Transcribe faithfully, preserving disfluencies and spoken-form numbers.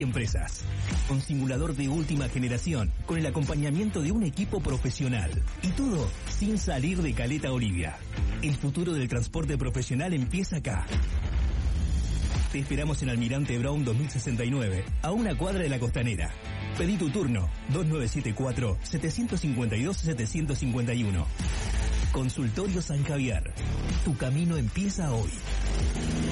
empresas. Un simulador de última generación, con el acompañamiento de un equipo profesional. Y todo sin salir de Caleta Olivia. El futuro del transporte profesional empieza acá. Te esperamos en Almirante Brown dos mil sesenta y nueve, a una cuadra de la Costanera. Pedí tu turno, dos nueve siete cuatro, siete cinco dos, siete cinco uno. Consultorio San Javier. Tu camino empieza hoy.